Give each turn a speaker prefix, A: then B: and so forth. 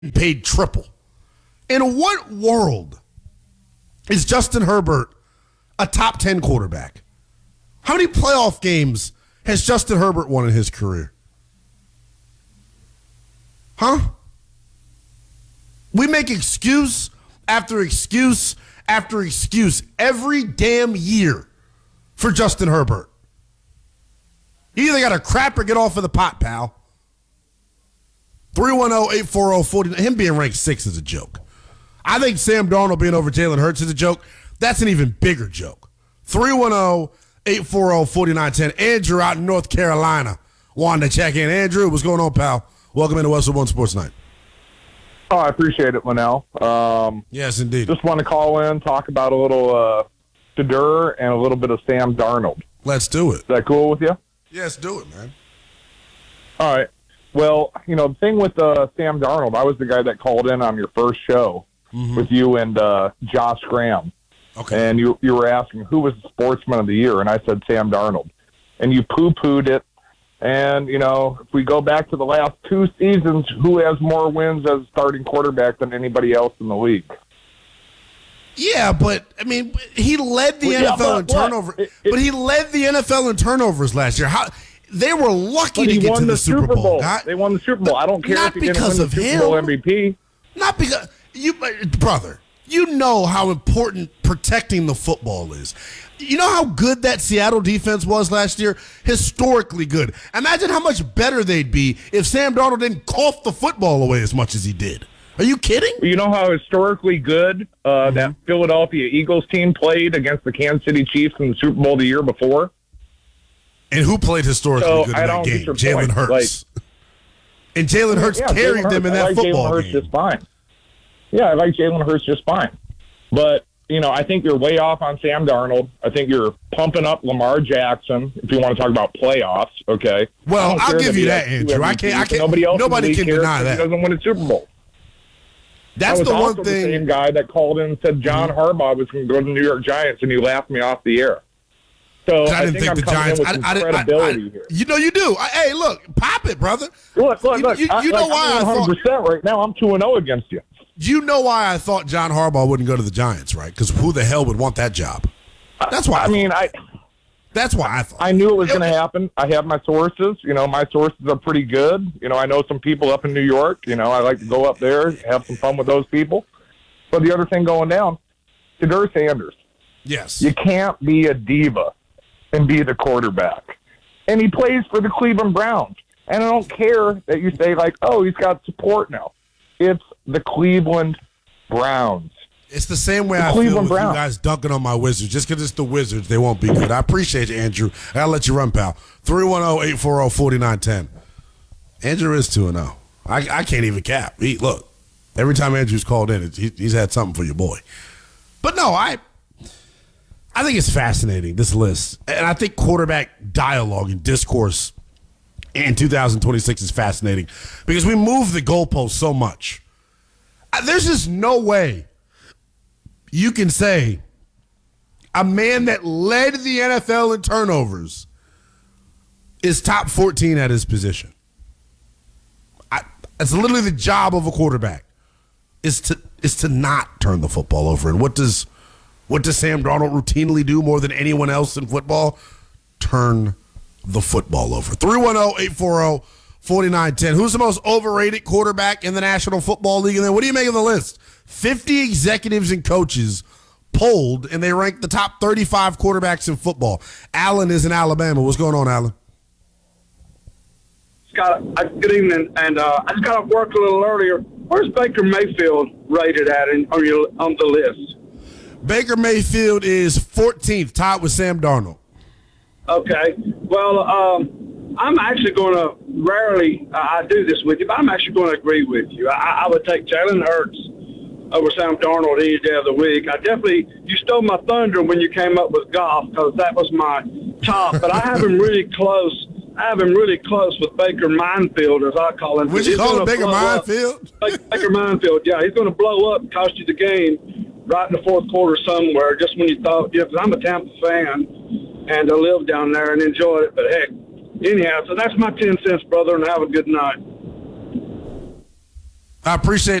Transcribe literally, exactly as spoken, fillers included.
A: paid triple. In what world is Justin Herbert a top ten quarterback? How many playoff games has Justin Herbert won in his career? Huh? We make excuse after excuse after excuse every damn year for Justin Herbert. You either got to crap or get off of the pot, pal. three one zero, eight four zero, four nine. Him being ranked six is a joke. I think Sam Darnold being over Jalen Hurts is a joke. That's an even bigger joke. three one zero, eight four zero, four nine one zero. Andrew out in North Carolina wanted to check in. Andrew, what's going on, pal? Welcome into Westwood One Sports Night.
B: Oh, I appreciate it, Linnell. Um,
A: yes, indeed.
B: Just want to call in, talk about a little uh, Shedeur and a little bit of Sam Darnold.
A: Let's do it.
B: Is that cool with you?
A: Yes, do it, man.
B: All right. Well, you know, the thing with uh, Sam Darnold, I was the guy that called in on your first show mm-hmm. with you and uh, Josh Graham.
A: Okay.
B: And you you were asking who was the sportsman of the year, and I said Sam Darnold. And you poo-pooed it. And, you know, if we go back to the last two seasons, who has more wins as starting quarterback than anybody else in the league?
A: Yeah, but, I mean, he led the
B: well,
A: N F L
B: yeah,
A: in
B: but,
A: turnover.
B: It, it,
A: but he led the N F L in turnovers last year. How They were lucky to get to the, the Super Bowl. Bowl.
B: Not, they won the Super Bowl. I don't care
A: if
B: he didn't win the Super
A: him.
B: Bowl M V P.
A: Not because you, brother. You know how important protecting the football is. You know how good that Seattle defense was last year? Historically good. Imagine how much better they'd be if Sam Darnold didn't cough the football away as much as he did. Are you kidding?
B: You know how historically good uh, mm-hmm. that Philadelphia Eagles team played against the Kansas City Chiefs in the Super Bowl the year before?
A: And who played historically
B: so,
A: good in
B: I
A: that game? Jalen Hurts. Like,
B: and
A: Jalen Hurts
B: yeah,
A: carried
B: Jalen
A: them
B: Hurts,
A: in that
B: I like
A: football
B: Jalen Hurts
A: game.
B: Just fine. Yeah, I like Jalen Hurts just fine. But, you know, I think you're way off on Sam Darnold. I think you're pumping up Lamar Jackson, if you want to talk about playoffs, okay?
A: Well, I'll give you that, Andrew. I can't, I can't,
B: nobody else
A: nobody can deny that.
B: He doesn't win a Super Bowl.
A: That's
B: I was
A: the
B: also
A: one thing.
B: The same guy that called in and said John mm-hmm. Harbaugh was going to go to the New York Giants, and you laughed me off the air. So
A: I,
B: I
A: didn't
B: think,
A: think
B: I'm
A: the Giants.
B: In with
A: I, I,
B: credibility
A: I, I,
B: here.
A: You know you do. I, hey, look, pop it, brother.
B: Look, look, look.
A: You, you, you
B: I,
A: know
B: like,
A: why
B: I'm
A: I
B: one hundred percent
A: thought
B: right now. I'm two and zero against you.
A: You know why I thought John Harbaugh wouldn't go to the Giants, right? Because who the hell would want that job? That's why. I,
B: I mean, I.
A: That's why I thought.
B: I knew it was going to happen. I have my sources. You know, my sources are pretty good. You know, I know some people up in New York. You know, I like to go up there, have some fun with those people. But the other thing going down, Shedeur Sanders.
A: Yes.
B: You can't be a diva and be the quarterback. And he plays for the Cleveland Browns. And I don't care that you say, like, oh, he's got support now. It's the Cleveland Browns.
A: It's the same way
B: the
A: I
B: Cleveland
A: feel with
B: Browns.
A: you guys dunking on my Wizards. Just because it's the Wizards, they won't be good. I appreciate you, Andrew. I'll let you run, pal. three one zero, eight four zero, four nine one zero. Andrew is two and oh. I, I can't even cap. He, look, every time Andrew's called in, he, he's had something for your boy. But no, I I think it's fascinating, this list. And I think quarterback dialogue and discourse in two thousand twenty-six is fascinating because we move the goalposts so much. There's just no way you can say a man that led the N F L in turnovers is top fourteen at his position. I, it's literally the job of a quarterback is to is to not turn the football over. And what does what does Sam Darnold routinely do more than anyone else in football? Turn the football over. three one zero, eight four zero, four nine one zero. Who's the most overrated quarterback in the National Football League? And then what do you make of the list? fifty executives and coaches polled, and they ranked the top thirty-five quarterbacks in football. Allen is in Alabama. What's going on, Allen?
C: Scott, uh, good evening. And uh, I just got off work a little earlier. Where's Baker Mayfield rated at in, on, your, on the list?
A: Baker Mayfield is fourteenth, tied with Sam Darnold.
C: Okay. Well, um, I'm actually going to rarely uh, I do this with you, but I'm actually going to agree with you. I, I would take Jalen Hurts over Sam Darnold any day of the week. I definitely, you stole my thunder when you came up with Goff because that was my top, but I have him really close. I have him really close with Baker Minefield, as I call him.
A: Would you call him Baker Minefield?
C: Baker, Baker Minefield, yeah. He's going to blow up and cost you the game right in the fourth quarter somewhere, just when you thought, yeah, because I'm a Tampa fan, and I live down there and enjoy it, but heck, anyhow, so that's my ten cents, brother, and have a good night.
A: I appreciate